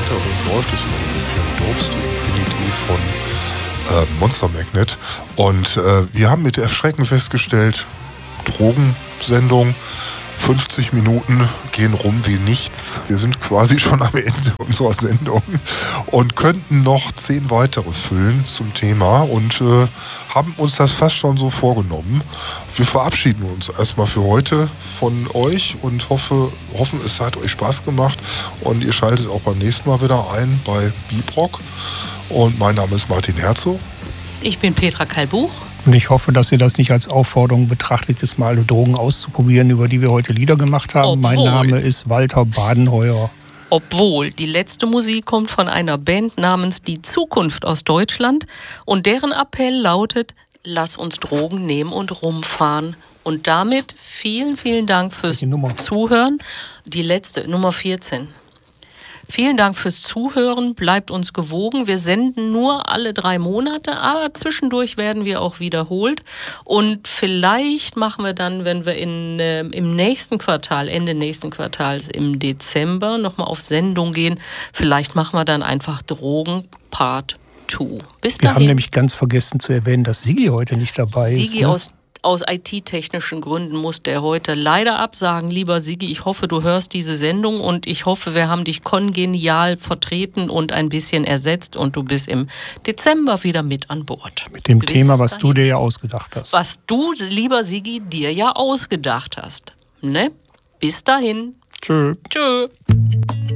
Hintergrund läuft es noch ein bisschen Dopes to Infinity von Monster Magnet. Und wir haben mit Erschrecken festgestellt, Drogensendung, 50 Minuten gehen rum wie nichts. Wir sind quasi schon am Ende unserer Sendung und könnten noch 10 weitere füllen zum Thema und haben uns das fast schon so vorgenommen. Wir verabschieden uns erstmal für heute von euch und hoffen, es hat euch Spaß gemacht und ihr schaltet auch beim nächsten Mal wieder ein bei Bebrock. Und mein Name ist Martin Herzog. Ich bin Petra Kalbuch. Und ich hoffe, dass ihr das nicht als Aufforderung betrachtet, jetzt mal alle Drogen auszuprobieren, über die wir heute Lieder gemacht haben. Mein Name ist Walter Badenheuer. Obwohl, die letzte Musik kommt von einer Band namens Die Zukunft aus Deutschland und deren Appell lautet, lass uns Drogen nehmen und rumfahren. Und damit vielen, vielen Dank fürs Zuhören. Die letzte, Nummer 14. Vielen Dank fürs Zuhören, bleibt uns gewogen. Wir senden nur alle 3 Monate, aber zwischendurch werden wir auch wiederholt. Und vielleicht machen wir dann, wenn wir im nächsten Quartal, Ende nächsten Quartals im Dezember nochmal auf Sendung gehen, vielleicht machen wir dann einfach Drogen Part 2. Bis dahin. Wir haben nämlich ganz vergessen zu erwähnen, dass Sigi heute nicht dabei ist. Sigi aus IT-technischen Gründen musste er heute leider absagen. Lieber Sigi, ich hoffe, du hörst diese Sendung und ich hoffe, wir haben dich kongenial vertreten und ein bisschen ersetzt und du bist im Dezember wieder mit an Bord. Mit dem Thema, was du dir ja ausgedacht hast. Was du, lieber Sigi, dir ja ausgedacht hast. Ne? Bis dahin. Tschö. Tschö.